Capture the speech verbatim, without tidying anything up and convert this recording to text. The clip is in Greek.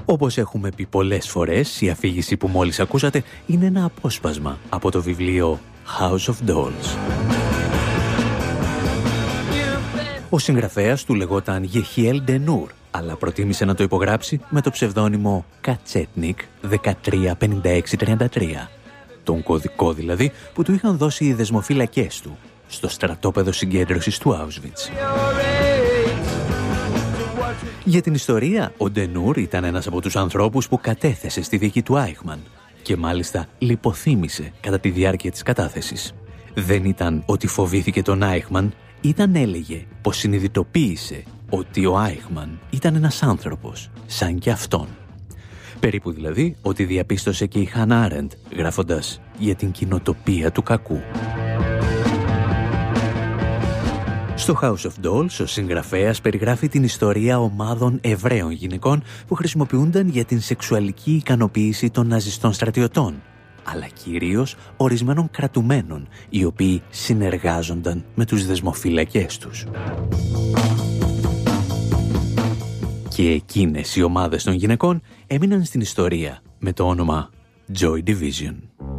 Όπως έχουμε πει πολλές φορές, η αφήγηση που μόλις ακούσατε είναι ένα απόσπασμα από το βιβλίο House of Dolls. Ο συγγραφέας του λεγόταν Γεχιέλ Ντενούρ, αλλά προτίμησε να το υπογράψει με το ψευδόνυμο Κατσέτνικ δεκατρία πενήντα έξι τριάντα τρία. Τον κωδικό δηλαδή που του είχαν δώσει οι δεσμοφύλακές του στο στρατόπεδο συγκέντρωσης του Auschwitz. Για την ιστορία, ο Ντενούρ ήταν ένας από τους ανθρώπους που κατέθεσε στη δίκη του Άιχμαν και μάλιστα λιποθύμησε κατά τη διάρκεια της κατάθεσης. Δεν ήταν ότι φοβήθηκε τον Άιχμαν, ήταν έλεγε πως συνειδητοποίησε ότι ο Άιχμαν ήταν ένας άνθρωπος, σαν και αυτόν. Περίπου δηλαδή ότι διαπίστωσε και η Χάνα Άρεντ, γράφοντας για την κοινοτοπία του κακού. Στο House of Dolls, ο συγγραφέας περιγράφει την ιστορία ομάδων Εβραίων γυναικών που χρησιμοποιούνταν για την σεξουαλική ικανοποίηση των ναζιστών στρατιωτών, αλλά κυρίως ορισμένων κρατουμένων, οι οποίοι συνεργάζονταν με τους δεσμοφύλακές τους. Και εκείνες οι ομάδες των γυναικών έμειναν στην ιστορία με το όνομα Joy Division.